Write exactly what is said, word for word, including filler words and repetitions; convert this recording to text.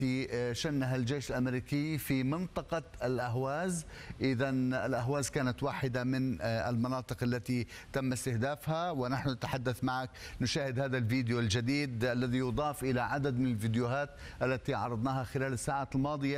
شنها الجيش الأمريكي في منطقة الأهواز. إذا الأهواز كانت واحدة من المناطق التي تم استهدافها، ونحن نتحدث معك نشاهد هذا الفيديو الجديد الذي يضاف إلى عدد من الفيديوهات التي عرضناها خلال الساعات الماضية.